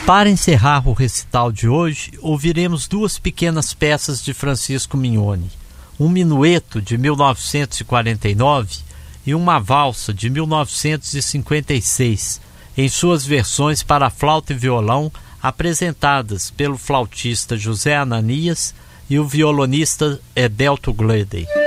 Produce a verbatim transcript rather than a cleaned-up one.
Para encerrar o recital de hoje, ouviremos duas pequenas peças de Francisco Mignone, um minueto de mil novecentos e quarenta e nove e uma valsa de mil novecentos e cinquenta e seis, em suas versões para flauta e violão, apresentadas pelo flautista José Ananias e o violonista Edelto Gleden.